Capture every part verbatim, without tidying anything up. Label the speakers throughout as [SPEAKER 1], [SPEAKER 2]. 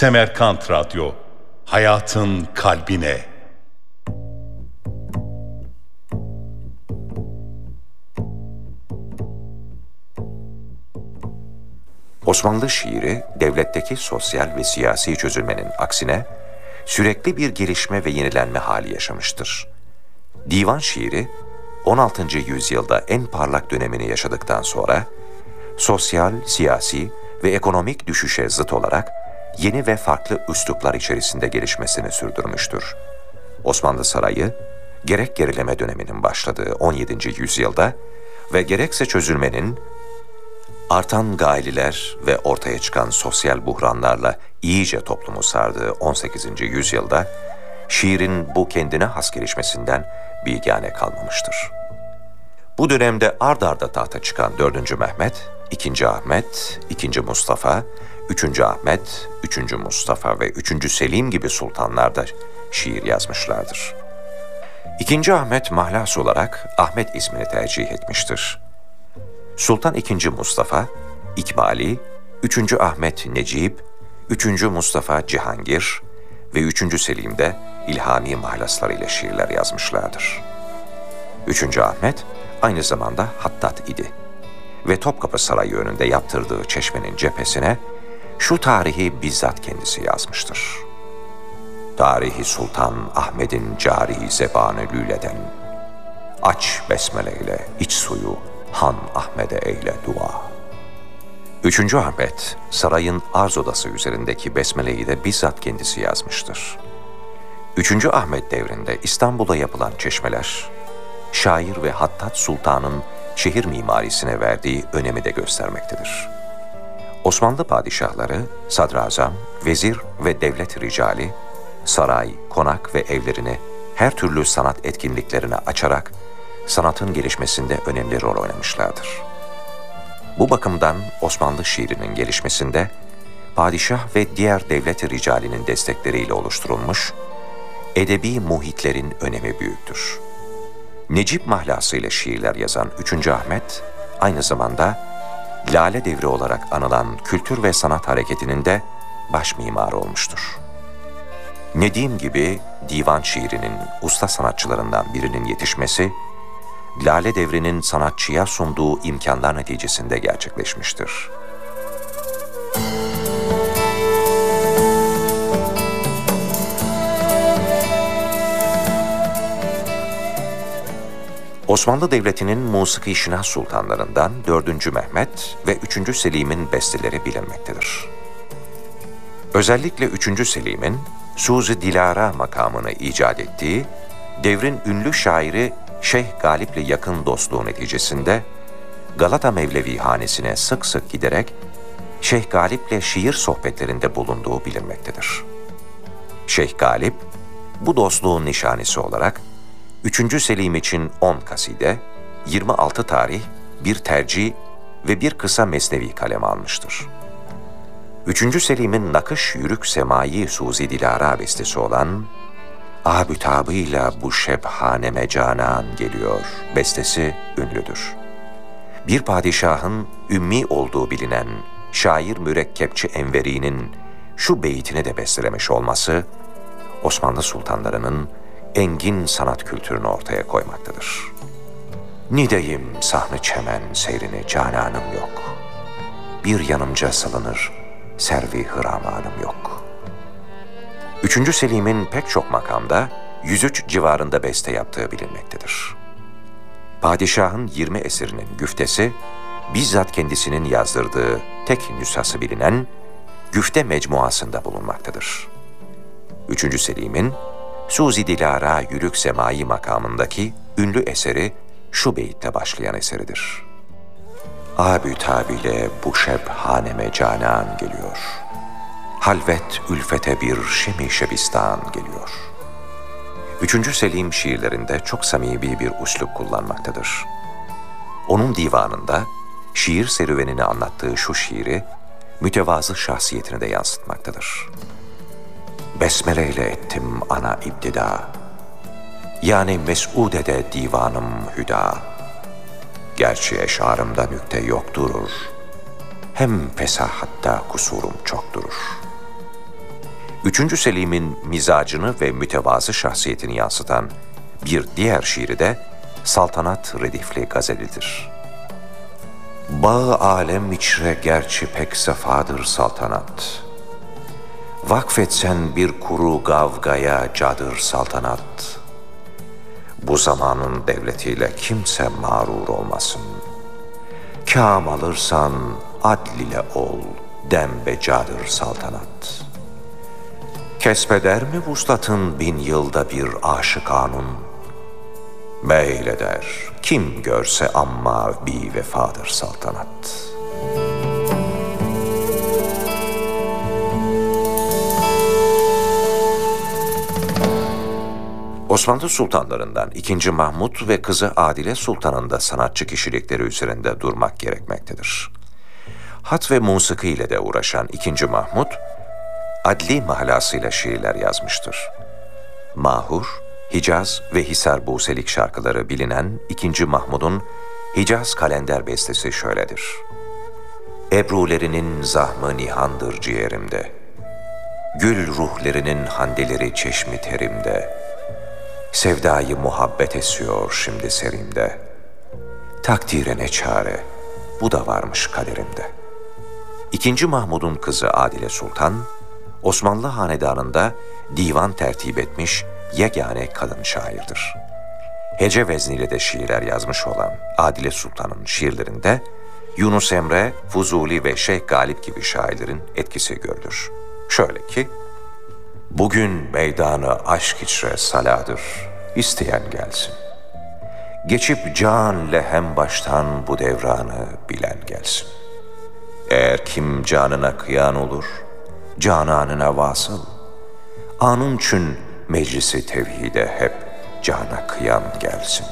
[SPEAKER 1] Semerkant Radyo, hayatın kalbine.
[SPEAKER 2] Osmanlı şiiri, devletteki sosyal ve siyasi çözülmenin aksine sürekli bir gelişme ve yenilenme hali yaşamıştır. Divan şiiri, on altıncı yüzyılda en parlak dönemini yaşadıktan sonra, sosyal, siyasi ve ekonomik düşüşe zıt olarak yeni ve farklı üsluplar içerisinde gelişmesini sürdürmüştür. Osmanlı Sarayı, gerek gerileme döneminin başladığı on yedinci yüzyılda ve gerekse çözülmenin, artan gaililer ve ortaya çıkan sosyal buhranlarla iyice toplumu sardığı on sekizinci yüzyılda, şiirin bu kendine has gelişmesinden bigane kalmamıştır. Bu dönemde ard arda tahta çıkan dördüncü Mehmet, ikinci Ahmet, ikinci Mustafa, üçüncü Ahmet, üçüncü Mustafa ve üçüncü Selim gibi sultanlar da şiir yazmışlardır. ikinci Ahmet mahlas olarak Ahmet ismini tercih etmiştir. Sultan ikinci Mustafa, İkbali, üçüncü Ahmet Necip, üçüncü Mustafa Cihangir ve üçüncü Selim de ilhami mahlaslarıyla şiirler yazmışlardır. üçüncü Ahmet aynı zamanda hattat idi ve Topkapı Sarayı önünde yaptırdığı çeşmenin cephesine şu tarihi bizzat kendisi yazmıştır. Tarihi Sultan Ahmet'in cari zebanı lüleden, aç besmeleyle iç suyu, Han Ahmet'e eyle dua. Üçüncü Ahmet, sarayın arz odası üzerindeki besmeleyi de bizzat kendisi yazmıştır. Üçüncü Ahmet devrinde İstanbul'da yapılan çeşmeler, şair ve hattat sultanın şehir mimarisine verdiği önemi de göstermektedir. Osmanlı padişahları, sadrazam, vezir ve devlet ricali, saray, konak ve evlerini her türlü sanat etkinliklerine açarak, sanatın gelişmesinde önemli rol oynamışlardır. Bu bakımdan Osmanlı şiirinin gelişmesinde padişah ve diğer devlet ricalinin destekleriyle oluşturulmuş edebi muhitlerin önemi büyüktür. Necip mahlası ile şiirler yazan üçüncü Ahmet, aynı zamanda Lale Devri olarak anılan kültür ve sanat hareketinin de baş mimarı olmuştur. Nedim gibi divan şiirinin usta sanatçılarından birinin yetişmesi, Lale Devri'nin sanatçıya sunduğu imkanlar neticesinde gerçekleşmiştir. Osmanlı Devleti'nin musiki-şinas sultanlarından dördüncü Mehmet ve üçüncü Selim'in besteleri bilinmektedir. Özellikle üçüncü Selim'in Suzi Dilara makamını icat ettiği, devrin ünlü şairi Şeyh Galip'le yakın dostluğu neticesinde Galata Mevlevi hanesine sık sık giderek Şeyh Galip'le şiir sohbetlerinde bulunduğu bilinmektedir. Şeyh Galip, bu dostluğun nişanesi olarak üçüncü Selim için on kaside, yirmi altı tarih, bir tercih ve bir kısa mesnevi kaleme almıştır. üçüncü Selim'in nakış yürük semai Suzi Dilara bestesi olan "Abütabıyla bu şebhaneme canan geliyor" bestesi ünlüdür. Bir padişahın ümmi olduğu bilinen şair mürekkepçi Enveri'nin şu beytini de bestelemiş olması, Osmanlı sultanlarının engin sanat kültürünü ortaya koymaktadır. Nideyim sahne çemen seyrini cananım yok. Bir yanımca salınır servi hıramanım yok. Üçüncü Selim'in pek çok makamda yüz üç civarında beste yaptığı bilinmektedir. Padişahın yirmi eserinin güftesi, bizzat kendisinin yazdırdığı tek nüshası bilinen Güfte Mecmuası'nda bulunmaktadır. Üçüncü Selim'in Suzi Dilara Yürük Semai makamındaki ünlü eseri şu beyitle başlayan eseridir. Abütabile bu şebhaneme canan geliyor. Halvet ülfete bir şemi şebistan geliyor. Üçüncü Selim şiirlerinde çok samimi bir üslup kullanmaktadır. Onun divanında şiir serüvenini anlattığı şu şiiri, mütevazı şahsiyetini de yansıtmaktadır. Besmeleyle ettim ana ibtida, yani mes'udede divanım hüda. Gerçi eşarımda nükte yok durur, hem fesahatta kusurum çok durur. Üçüncü Selim'in mizacını ve mütevazı şahsiyetini yansıtan bir diğer şiiri de saltanat redifli gazelidir. Bağı alem içre gerçi pek sefadır saltanat. Vakfetsen bir kuru gavgaya cadır saltanat. Bu zamanın devletiyle kimse mağrur olmasın. Kâm alırsan adl ile ol, dembe cadır saltanat. Kesbeder mi vuslatın bin yılda bir aşıkanun? Meyleder, kim görse amma bir vefadır saltanat. Osmanlı sultanlarından ikinci. Mahmud ve kızı Adile Sultan'ın da sanatçı kişilikleri üzerinde durmak gerekmektedir. Hat ve musiki ile de uğraşan ikinci. Mahmud, adli mahlasıyla şiirler yazmıştır. Mahur, Hicaz ve Hisar Buselik şarkıları bilinen ikinci. Mahmud'un Hicaz kalender bestesi şöyledir. Ebrulerinin zahmı nihandır ciğerimde, gül ruhlerinin handeleri çeşmi terimde, sevdayı muhabbet esiyor şimdi serimde, takdire ne çare, bu da varmış kaderimde. ikinci. Mahmud'un kızı Adile Sultan, Osmanlı hanedanında divan tertip etmiş yegane kadın şairdir. Hece vezniyle de şiirler yazmış olan Adile Sultan'ın şiirlerinde Yunus Emre, Fuzuli ve Şeyh Galip gibi şairlerin etkisi görülür. Şöyle ki, bugün meydanı aşk içre saladır, isteyen gelsin. Geçip can lehem baştan bu devranı bilen gelsin. Eğer kim canına kıyan olur, cananına vasıl, anın çün meclisi tevhide hep cana kıyan gelsin.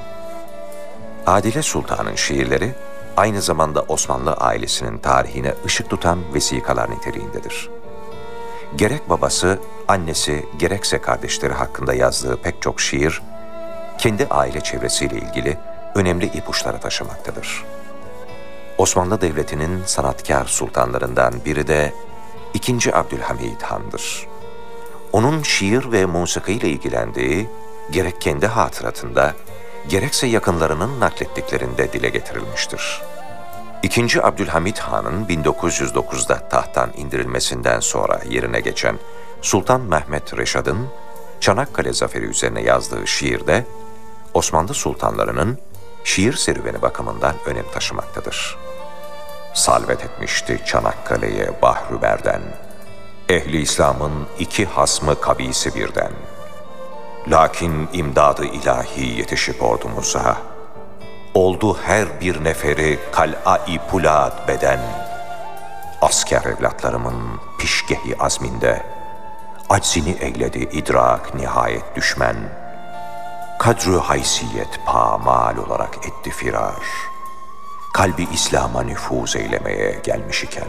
[SPEAKER 2] Adile Sultan'ın şiirleri aynı zamanda Osmanlı ailesinin tarihine ışık tutan vesikalar niteliğindedir. Gerek babası, annesi, gerekse kardeşleri hakkında yazdığı pek çok şiir, kendi aile çevresiyle ilgili önemli ipuçları taşımaktadır. Osmanlı Devleti'nin sanatkar sultanlarından biri de ikinci. Abdülhamid Han'dır. Onun şiir ve musiki ile ilgilendiği, gerek kendi hatıratında, gerekse yakınlarının naklettiklerinde dile getirilmiştir. ikinci. Abdülhamid Han'ın bin dokuz yüz dokuzda tahttan indirilmesinden sonra yerine geçen Sultan Mehmed Reşad'ın Çanakkale Zaferi üzerine yazdığı şiirde Osmanlı sultanlarının şiir serüveni bakımından önem taşımaktadır. Salvet etmişti Çanakkale'ye Bahri Berden, ehli İslam'ın iki hasmı kabisi birden. Lakin imdadı ilahi yetişip ordumuza, oldu her bir neferi kal'a-i pulat beden. Asker evlatlarımın pişgehi azminde, aczini eyledi idrak nihayet düşmen. Kadru haysiyet pamal olarak etti firar, kalbi İslam'a nüfuz eylemeye gelmiş iken.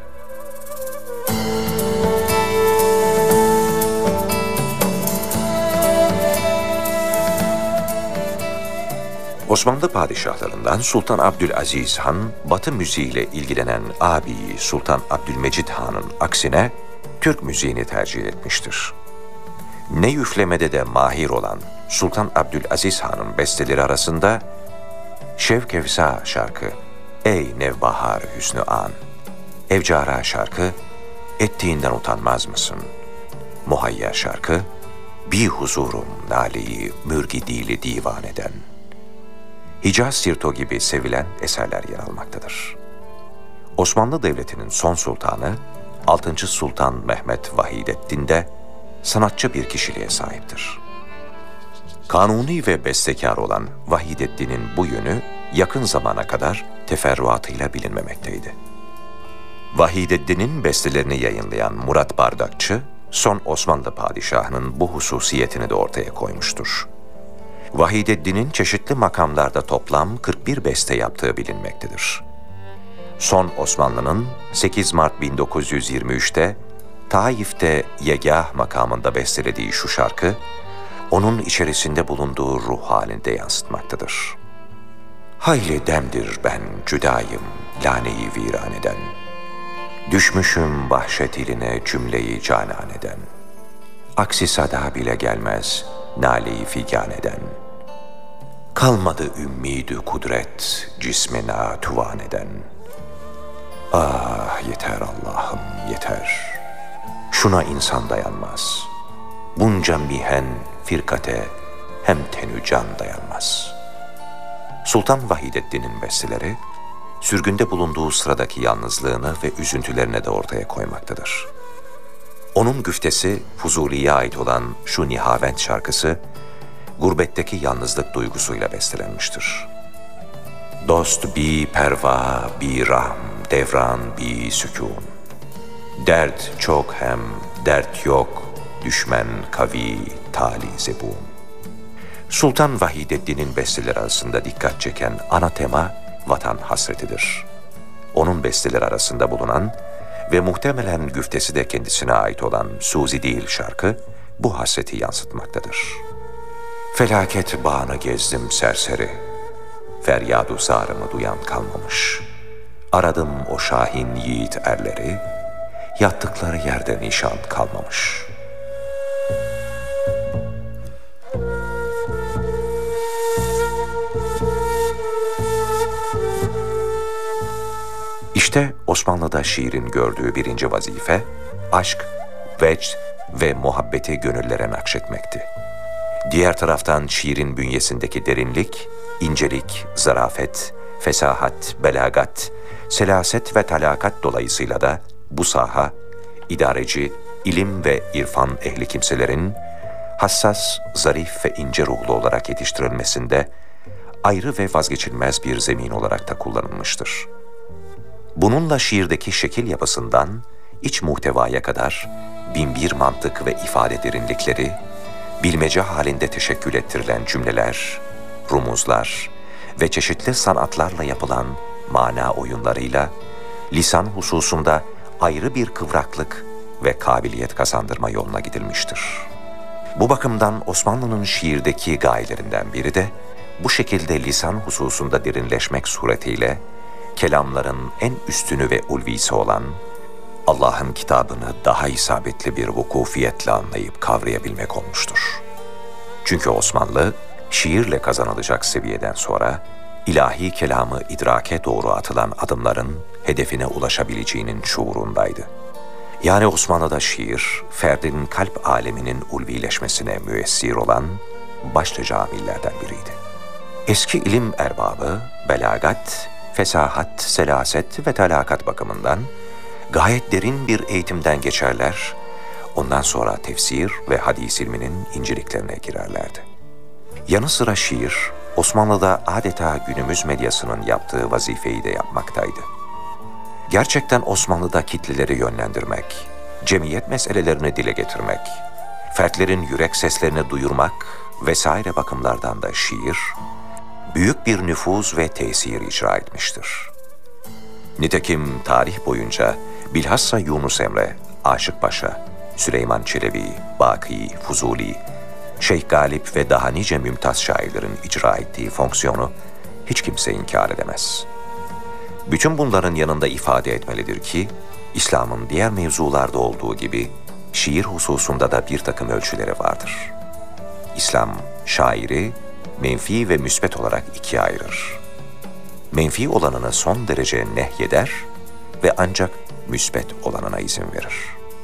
[SPEAKER 2] Osmanlı padişahlarından Sultan Abdülaziz Han, Batı müziğiyle ilgilenen abi Sultan Abdülmecid Han'ın aksine Türk müziğini tercih etmiştir. Ne üflemede de mahir olan Sultan Abdülaziz Han'ın besteleri arasında Şevk-i şarkı, Ey Nevbahar Hüsnü An, Evcara şarkı, Ettiğinden utanmaz mısın, Muhayyer şarkı, Bir huzurum naleyi mürgi dili divan eden, Hicaz Sirto gibi sevilen eserler yer almaktadır. Osmanlı Devleti'nin son sultanı, altıncı. Sultan Mehmet Vahidettin de sanatçı bir kişiliğe sahiptir. Kanuni ve bestekar olan Vahidettin'in bu yönü yakın zamana kadar teferruatıyla bilinmemekteydi. Vahidettin'in bestelerini yayınlayan Murat Bardakçı, son Osmanlı padişahının bu hususiyetini de ortaya koymuştur. Vahidettin'in çeşitli makamlarda toplam kırk bir beste yaptığı bilinmektedir. Son Osmanlı'nın sekiz Mart bin dokuz yüz yirmi üçte Taif'te Yegah makamında bestelediği şu şarkı, onun içerisinde bulunduğu ruh halinde yansıtmaktadır. Hayli demdir ben cüdayım laneyi viraneden, Düşmüşüm vahşet iline cümleyi canan eden. Aksi sada bile gelmez nale-i figan eden. Kalmadı ümmid-i kudret cismina tuvan eden. Ah yeter Allah'ım yeter. Şuna insan dayanmaz. Bunca mihen firkate hem tenü can dayanmaz. Sultan Vahidettin'in besteleri, sürgünde bulunduğu sıradaki yalnızlığını ve üzüntülerini de ortaya koymaktadır. Onun güftesi Fuzuli'ye ait olan şu Nihavent şarkısı, gurbetteki yalnızlık duygusuyla bestelenmiştir. Dost bi perva bi rahm devran bi sükun. Dert çok hem dert yok, düşmen kavi tali zebun. Sultan Vahidettin'in besteleri arasında dikkat çeken ana tema vatan hasretidir. Onun besteleri arasında bulunan ve muhtemelen güftesi de kendisine ait olan Suzi değil şarkı bu hasreti yansıtmaktadır. Felaket bağını gezdim serseri, feryadu zarımı duyan kalmamış. Aradım o şahin yiğit erleri, yattıkları yerde nişan kalmamış. İşte Osmanlı'da şiirin gördüğü birinci vazife, aşk, vecd ve muhabbeti gönüllere nakşetmekti. Diğer taraftan şiirin bünyesindeki derinlik, incelik, zarafet, fesahat, belagat, selaset ve talakat dolayısıyla da bu saha, idareci, ilim ve irfan ehli kimselerin hassas, zarif ve ince ruhlu olarak yetiştirilmesinde ayrı ve vazgeçilmez bir zemin olarak da kullanılmıştır. Bununla şiirdeki şekil yapısından iç muhtevaya kadar binbir mantık ve ifade derinlikleri, bilmece halinde teşekkül ettirilen cümleler, rumuzlar ve çeşitli sanatlarla yapılan mana oyunlarıyla lisan hususunda ayrı bir kıvraklık ve kabiliyet kazandırma yoluna gidilmiştir. Bu bakımdan Osmanlı'nın şiirdeki gayelerinden biri de bu şekilde lisan hususunda derinleşmek suretiyle kelamların en üstünü ve ulvisi olan Allah'ın kitabını daha isabetli bir vukufiyetle anlayıp kavrayabilmek olmuştur. Çünkü Osmanlı, şiirle kazanılacak seviyeden sonra ilahi kelamı idrake doğru atılan adımların hedefine ulaşabileceğinin şuurundaydı. Yani Osmanlı'da şiir, ferdin kalp aleminin ulvileşmesine müessir olan başlıca amillerden biriydi. Eski ilim erbabı, belagat, fesahat, selaset ve talakat bakımından gayet derin bir eğitimden geçerler, ondan sonra tefsir ve hadis ilminin inceliklerine girerlerdi. Yanı sıra şiir, Osmanlı'da adeta günümüz medyasının yaptığı vazifeyi de yapmaktaydı. Gerçekten Osmanlı'da kitleleri yönlendirmek, cemiyet meselelerini dile getirmek, fertlerin yürek seslerini duyurmak vesaire bakımlardan da şiir, büyük bir nüfuz ve tesir icra etmiştir. Nitekim tarih boyunca bilhassa Yunus Emre, Aşık Paşa, Süleyman Çelebi, Baki, Fuzuli, Şeyh Galip ve daha nice mümtaz şairlerin icra ettiği fonksiyonu hiç kimse inkar edemez. Bütün bunların yanında ifade etmelidir ki, İslam'ın diğer mevzularda olduğu gibi şiir hususunda da bir takım ölçüleri vardır. İslam, şairi menfi ve müsbet olarak ikiye ayırır. Menfi olanını son derece nehyeder ve ancak müsbet olanına izin verir.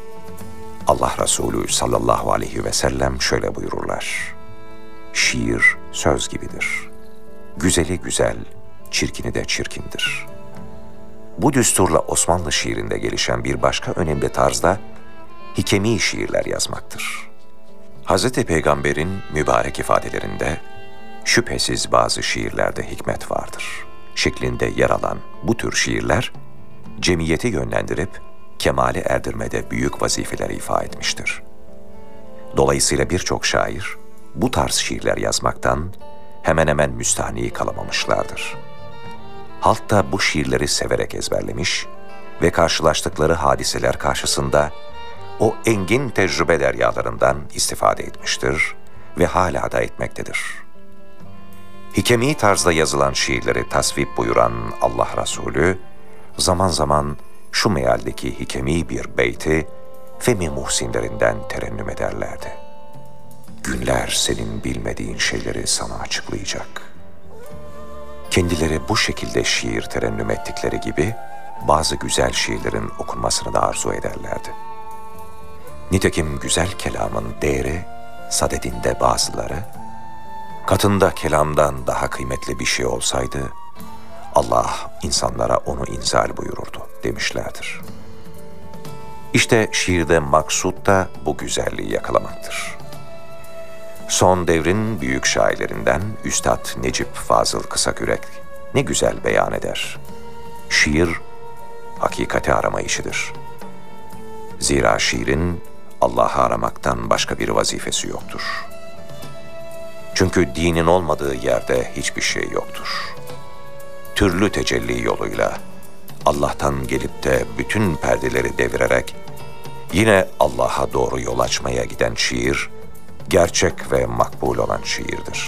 [SPEAKER 2] Allah Resulü sallallahu aleyhi ve sellem şöyle buyururlar: şiir söz gibidir. Güzeli güzel, çirkini de çirkindir. Bu düsturla Osmanlı şiirinde gelişen bir başka önemli tarzda hikemi şiirler yazmaktır. Hazreti Peygamber'in mübarek ifadelerinde şüphesiz bazı şiirlerde hikmet vardır şeklinde yer alan bu tür şiirler, cemiyeti yönlendirip kemale erdirmede büyük vazifeler ifa etmiştir. Dolayısıyla birçok şair bu tarz şiirler yazmaktan hemen hemen müstahni kalamamışlardır. Halk da bu şiirleri severek ezberlemiş ve karşılaştıkları hadiseler karşısında o engin tecrübe deryalarından istifade etmiştir ve hala da etmektedir. Hikemi tarzda yazılan şiirleri tasvip buyuran Allah Resulü, zaman zaman şu mealdeki hikemi bir beyti Femi Muhsinlerinden terennüm ederlerdi. Günler senin bilmediğin şeyleri sana açıklayacak. Kendileri bu şekilde şiir terennüm ettikleri gibi bazı güzel şiirlerin okunmasını da arzu ederlerdi. Nitekim güzel kelamın değeri sadedinde bazıları, katında kelamdan daha kıymetli bir şey olsaydı, Allah insanlara onu inzal buyururdu demişlerdir. İşte şiirde maksut da bu güzelliği yakalamaktır. Son devrin büyük şairlerinden Üstad Necip Fazıl Kısakürek ne güzel beyan eder. Şiir, hakikati arama işidir. Zira şiirin Allah'ı aramaktan başka bir vazifesi yoktur. Çünkü dinin olmadığı yerde hiçbir şey yoktur. Türlü tecelli yoluyla Allah'tan gelip de bütün perdeleri devirerek yine Allah'a doğru yol açmaya giden şiir, gerçek ve makbul olan şiirdir.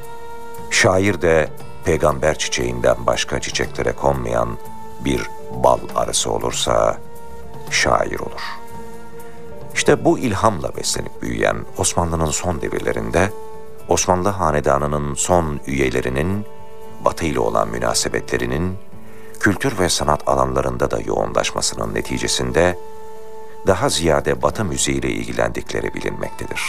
[SPEAKER 2] Şair de peygamber çiçeğinden başka çiçeklere konmayan bir bal arısı olursa şair olur. İşte bu ilhamla beslenip büyüyen Osmanlı'nın son devirlerinde Osmanlı Hanedanı'nın son üyelerinin Batı ile olan münasebetlerinin kültür ve sanat alanlarında da yoğunlaşmasının neticesinde daha ziyade Batı müziğiyle ilgilendikleri bilinmektedir.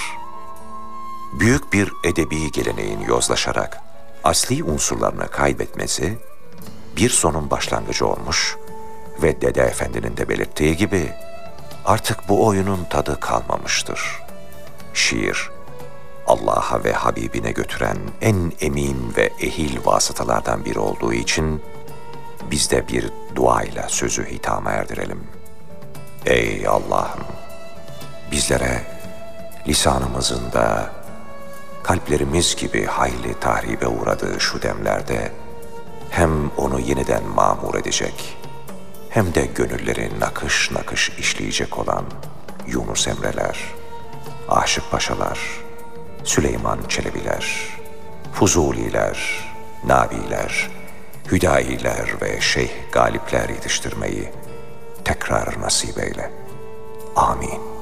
[SPEAKER 2] Büyük bir edebi geleneğin yozlaşarak asli unsurlarını kaybetmesi bir sonun başlangıcı olmuş ve Dede Efendi'nin de belirttiği gibi artık bu oyunun tadı kalmamıştır. Şiir, Allah'a ve Habibine götüren en emin ve ehil vasıtalardan biri olduğu için biz de bir duayla sözü hitama erdirelim. Ey Allah'ım! Bizlere lisanımızın da kalplerimiz gibi hayli tahribe uğradığı şu demlerde hem onu yeniden mamur edecek hem de gönülleri nakış nakış işleyecek olan Yunus Emre'ler, Aşık Paşalar, Süleyman Çelebiler, Fuzuliler, Nabiler, Hüdayiler ve Şeyh Galipler yetiştirmeyi tekrar nasip eyle. Amin.